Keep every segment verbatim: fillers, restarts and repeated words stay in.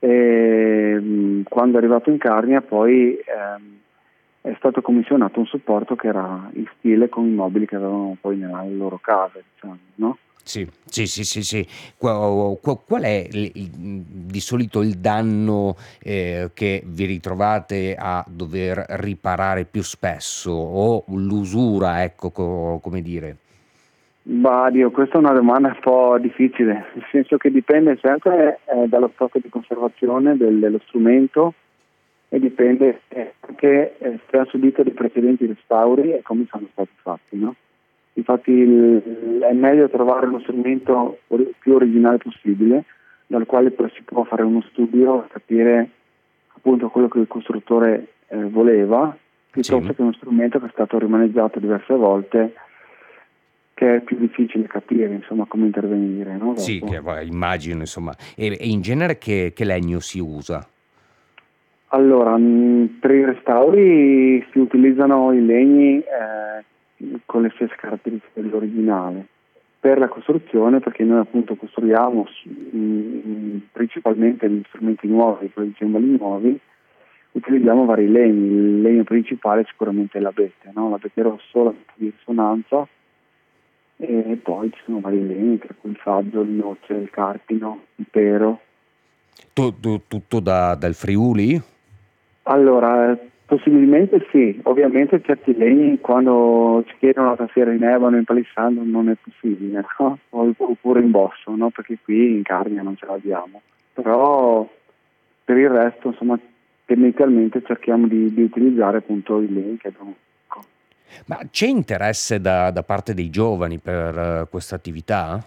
e mh, quando è arrivato in Carnia poi ehm, è stato commissionato un supporto che era in stile con i mobili che avevano poi nella loro casa, diciamo, no? Sì, sì, sì, sì, sì. Qua- qua- Qual è il- il- di solito il danno eh, che vi ritrovate a dover riparare più spesso o l'usura, ecco, co- come dire? Bah, Dio, questa è una domanda un po' difficile, nel senso che dipende sempre eh, dallo stato di conservazione del- dello strumento e dipende eh, anche eh, se ha subito dei precedenti restauri e come sono stati fatti, no? Infatti il- è meglio trovare uno strumento or- più originale possibile, dal quale poi si può fare uno studio e capire appunto quello che il costruttore eh, voleva, Sì, piuttosto che uno strumento che è stato rimaneggiato diverse volte, che è più difficile capire, insomma, come intervenire, no? sì, Dopo. che va- immagino, insomma. E, e in genere che, che legno si usa? Allora, mh, per i restauri si utilizzano i legni eh, con le stesse caratteristiche dell'originale. Per la costruzione, perché noi appunto costruiamo s- mh, principalmente gli strumenti nuovi, con i cembali nuovi, utilizziamo vari legni. Il legno principale sicuramente è l'abete, no? L'abete rosso, l'abete di risonanza, e poi ci sono vari legni, tra cui il faggio, il noce, il carpino, il pero. Tu- tu- tutto da- dal Friuli? Allora, eh, possibilmente sì, ovviamente certi legni quando ci chiedono la tastiera in ebano in palissandro non è possibile, no? O- Oppure in bosso, no? Perché qui in Carnia non ce l'abbiamo. Però per il resto, insomma, tendenzialmente cerchiamo di, di utilizzare appunto i legni che abbiamo. Ma c'è interesse da, da parte dei giovani per eh, questa attività?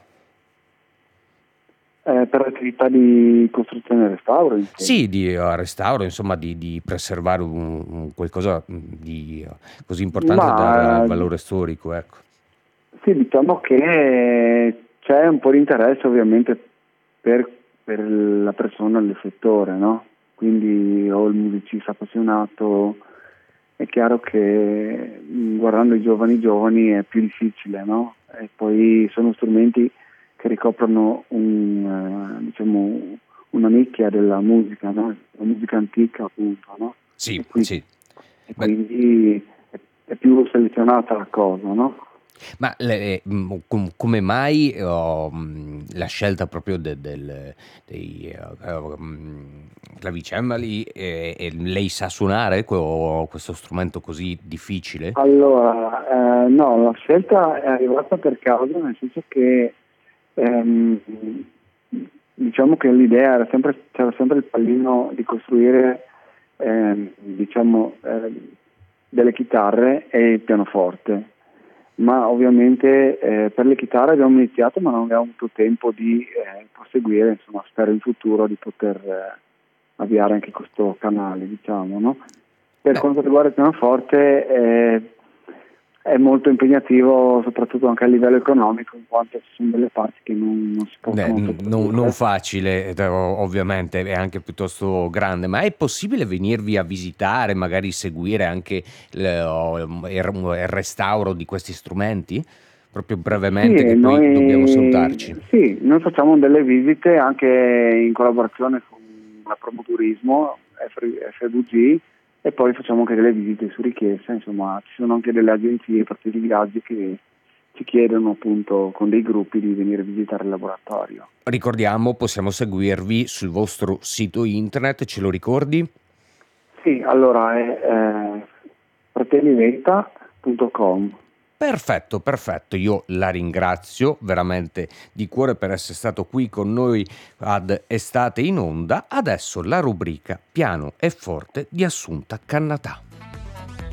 Eh, per l'attività di costruzione e restauro, intendi? Sì, di eh, restauro, insomma, di, di preservare un, un qualcosa mm, di eh, così importante Ma dal eh, valore storico, ecco. sì, diciamo che c'è un po' di interesse ovviamente per, per la persona del settore, no? Quindi o il musicista appassionato, è chiaro che mh, guardando i giovani giovani è più difficile, no? E poi sono strumenti che ricoprono un, eh, diciamo, una nicchia della musica, no? La musica antica appunto, no? Sì, E, qui- sì. e Beh, quindi è, è più selezionata la cosa, no? ma le- mm, com- come mai oh, mm, la scelta proprio de- del- dei eh, eh, mm, clavicembali e, e lei sa suonare que- questo strumento così difficile? Allora, eh, no, la scelta è arrivata per caso, nel senso che ehm, diciamo che l'idea era sempre, c'era sempre il pallino di costruire ehm, diciamo, eh, delle chitarre e il pianoforte, ma ovviamente eh, per le chitarre abbiamo iniziato ma non abbiamo avuto tempo di eh, proseguire, insomma spero in futuro di poter eh, avviare anche questo canale, diciamo, no? Per Beh, quanto riguarda il pianoforte eh, è molto impegnativo soprattutto anche a livello economico, in quanto ci sono delle parti che non, non si beh, possono n- non, non sottoprodurre. facile, eh, ov- ovviamente, è anche piuttosto grande, ma è possibile venirvi a visitare, magari seguire anche il, oh, il- il restauro di questi strumenti? Proprio Sì, brevemente, che poi dobbiamo noi, salutarci. sì, noi facciamo delle visite anche in collaborazione con la Promoturismo, F V G, e poi facciamo anche delle visite su richiesta, insomma ci sono anche delle agenzie per tutti i viaggi che ci chiedono appunto con dei gruppi di venire a visitare il laboratorio. Ricordiamo, possiamo seguirvi sul vostro sito internet, ce lo ricordi? Sì, allora è eh, fratelliventa punto com. Perfetto, perfetto. Io la ringrazio veramente di cuore per essere stato qui con noi ad Estate in Onda. Adesso la rubrica Piano e Forte di Assunta Cannatà.